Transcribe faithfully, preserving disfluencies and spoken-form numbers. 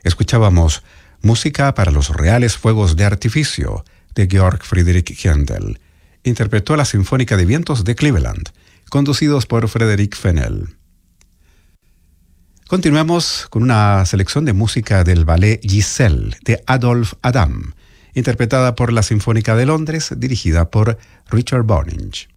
Escuchábamos Música para los Reales Fuegos de Artificio, de Georg Friedrich Händel. Interpretó la Sinfónica de Vientos de Cleveland, conducidos por Frederick Fennell. Continuamos con una selección de música del ballet Giselle, de Adolphe Adam, interpretada por la Sinfónica de Londres, dirigida por Richard Boninge.